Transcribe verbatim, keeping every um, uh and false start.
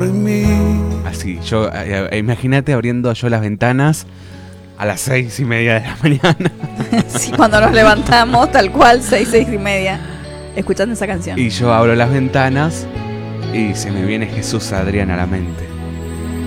en mí. Así, yo, eh, imagínate abriendo yo las ventanas a las seis y media de la mañana. Sí, cuando nos levantamos, tal cual, seis, seis y media, escuchando esa canción. Y yo abro las ventanas y se me viene Jesús Adrián a la mente.